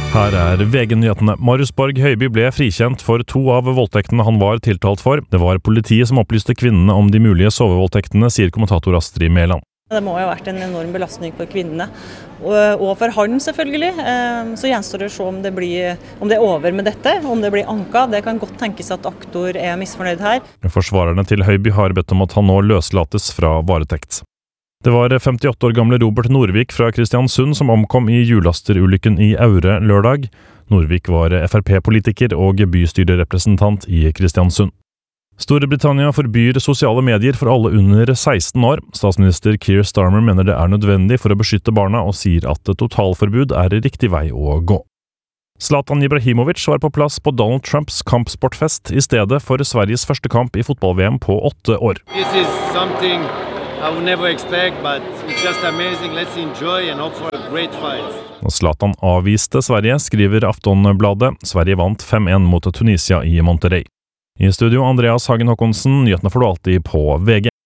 Her VG-nyhetene. Marius Borg Høiby ble frikjent for 2 av voldtektene han var tiltalt for. Det var politiet som opplyste kvinnene om de mulige sovevoldtektene, sier kommentator Astrid Mæland. Det må jo ha vært en enorm belastning for kvinnene, og for han selvfølgelig. Så gjenstår det å se om det er over med dette, om det blir anka. Det kan godt tenkes at aktor er misfornøyd her. Forsvarerne til Høiby har bedt om at han nå løslates fra varetekt. Det var 58 år gamle Robert Norvik fra Kristiansund som omkom i hjullasterulykken i Aure lørdag. Norvik var FrP-politiker og bystyrerepresentant i Kristiansund. Storbritannia forbyr sosiale medier for alle under 16 år. Statsminister Keir Starmer mener det er nødvendig for å beskytte barna, og sier at totalforbud er riktig vei å gå. Zlatan Ibrahimovic var på plass på Donald Trumps kampsportfest i stedet for Sveriges første kamp i fotball-VM på 8 år. This is something I would never expect, but it's just amazing. Let's enjoy and hope for a great fight. Zlatan avviste Sverige, skriver Aftonbladet. Sverige vant 5-1 mot Tunisia i Monterrey. I studio Andreas Hagen Håkonsen, nyhetene får du alltid på VG.